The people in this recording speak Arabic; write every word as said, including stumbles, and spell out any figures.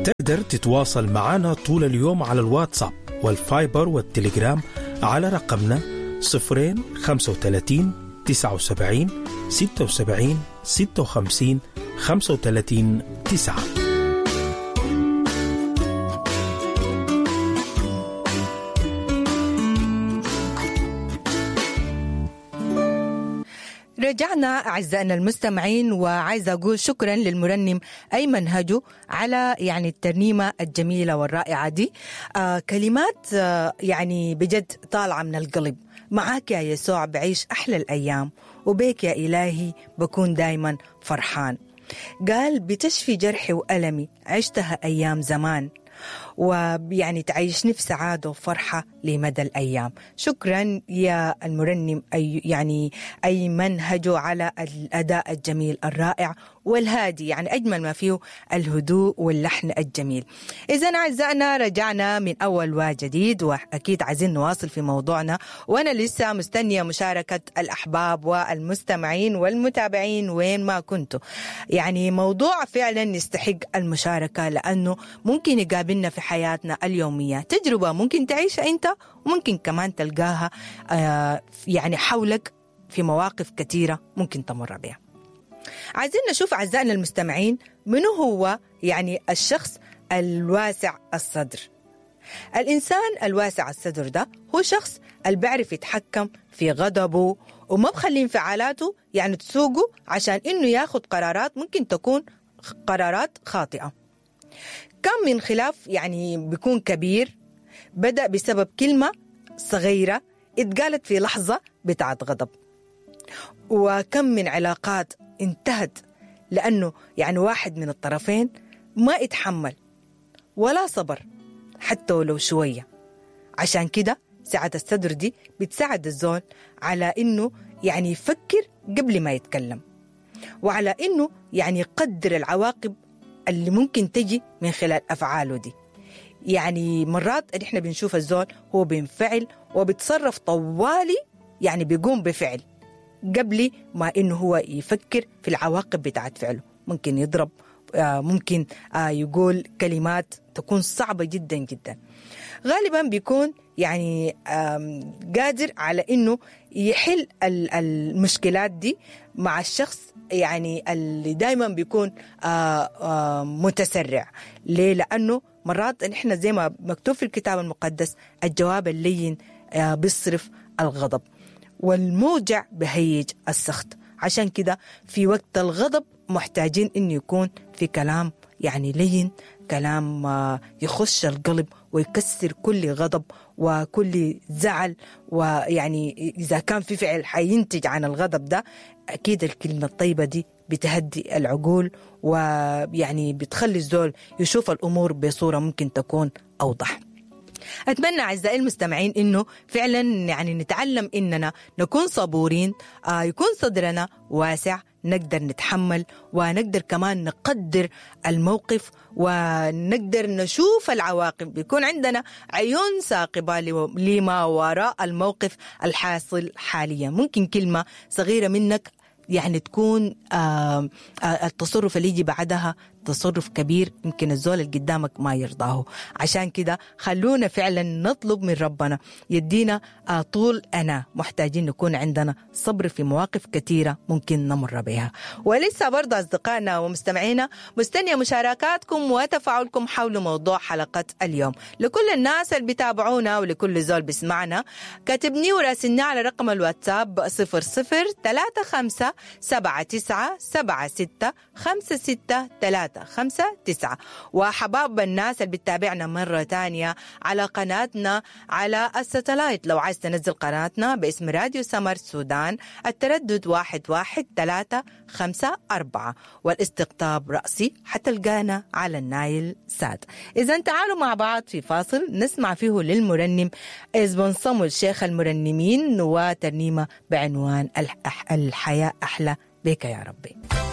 تقدر تتواصل معنا طول اليوم على الواتساب والفايبر والتليجرام على رقمنا صفرين خمسة وثلاثين تسعة وسبعين ستة وسبعين ستة وخمسين خمسة وثلاثين تسعة. رجعنا أعزائنا المستمعين، وعايزة أقول شكرا للمرنم أيمن هجو على يعني الترنيمة الجميلة والرائعة دي. آه كلمات آه يعني بجد طالعة من القلب. معاك يا يسوع بعيش أحلى الأيام، وبيك يا إلهي بكون دايما فرحان. قال بتشفي جرحي وألمي، عشتها أيام زمان، ويعني تعيشني في سعادة وفرحة لمدى الأيام. شكرا يا المرنم أي يعني أي منهجه على الأداء الجميل الرائع والهادي، يعني أجمل ما فيه الهدوء واللحن الجميل. إذن أعزائنا رجعنا من أول وجديد، وأكيد عايزين نواصل في موضوعنا، وأنا لسه مستنية مشاركة الأحباب والمستمعين والمتابعين وين ما كنتوا. يعني موضوع فعلا يستحق المشاركة، لأنه ممكن يقابلنا في حياتنا اليومية تجربة ممكن تعيشها أنت، وممكن كمان تلقاها آه يعني حولك في مواقف كثيرة ممكن تمر بها. عايزين نشوف أعزائنا المستمعين منو هو يعني الشخص الواسع الصدر. الإنسان الواسع الصدر ده هو شخص اللي بيعرف يتحكم في غضبه، وما بخلي انفعالاته يعني تسوقه عشان إنه ياخد قرارات ممكن تكون قرارات خاطئة. كم من خلاف يعني بيكون كبير بدأ بسبب كلمة صغيرة اتقالت في لحظة بتاعت غضب، وكم من علاقات انتهت لأنه يعني واحد من الطرفين ما اتحمل ولا صبر حتى ولو شوية. عشان كده سعة الصدر دي بتساعد الزول على إنه يعني يفكر قبل ما يتكلم، وعلى إنه يعني يقدر العواقب اللي ممكن تجي من خلال أفعاله دي. يعني مرات احنا بنشوف الزول هو بينفعل وبيتصرف طوالي، يعني بيقوم بفعل قبل ما إنه هو يفكر في العواقب بتاعت فعله. ممكن يضرب، ممكن يقول كلمات تكون صعبة جدا جدا. غالبا بيكون يعني قادر على إنه يحل المشكلات دي مع الشخص يعني اللي دايما بيكون متسرع. ليه؟ لأنه مرات نحن زي ما مكتوب في الكتاب المقدس الجواب اللين بيصرف الغضب، والموجع بهيج السخط. عشان كده في وقت الغضب محتاجين إنه يكون في كلام يعني لين، كلام يخش القلب ويكسر كل غضب وكل زعل. ويعني إذا كان في فعل حينتج عن الغضب ده، أكيد الكلمة الطيبة دي بتهدي العقول، ويعني بتخلي الزول يشوف الأمور بصورة ممكن تكون أوضح. أتمنى أعزائي المستمعين إنه فعلا يعني نتعلم إننا نكون صبورين، آه يكون صدرنا واسع، نقدر نتحمل ونقدر كمان نقدر الموقف، ونقدر نشوف العواقب. بيكون عندنا عيون ثاقبة لما وراء الموقف الحاصل حاليا. ممكن كلمة صغيرة منك يعني تكون آه آه التصرف اللي يجي بعدها تصرف كبير، يمكن الزول اللي قدامك ما يرضاه. عشان كده خلونا فعلا نطلب من ربنا يدينا آه طول أنا. محتاجين نكون عندنا صبر في مواقف كثيرة ممكن نمر بها. ولسه برضه أصدقائنا ومستمعينا مستنية مشاركاتكم وتفاعلكم حول موضوع حلقة اليوم. لكل الناس اللي بيتابعونا ولكل زول بيسمعنا، كاتبني وراسلني على رقم الواتساب صفر صفر ثلاثة خمسة سبعة تسعة سبعة ستة خمسة ستة ثلاثة خمسة تسعة. وحباب الناس اللي بتتابعنا مرة تانية على قناتنا على الساتلايت، لو عايز تنزل قناتنا باسم راديو سمر سودان، التردد واحد واحد ثلاثة خمسة أربعة، والاستقطاب رأسي حتلقانا على النايل سات. إذن تعالوا مع بعض في فاصل نسمع فيه للمرنم إزبون صمول شيخ المرنمين وترنيمة بعنوان الحياة أحلى بك يا ربي.